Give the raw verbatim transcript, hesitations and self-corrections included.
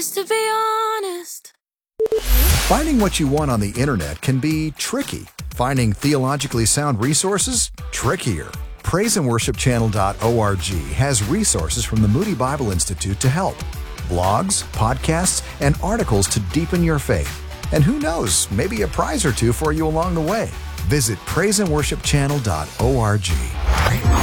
nice to be honest. Finding what you want on the internet can be tricky. Finding theologically sound resources? Trickier. praise and worship channel dot org has resources from the Moody Bible Institute to help. Blogs, podcasts, and articles to deepen your faith. And who knows, maybe a prize or two for you along the way. Visit praise and worship channel dot org.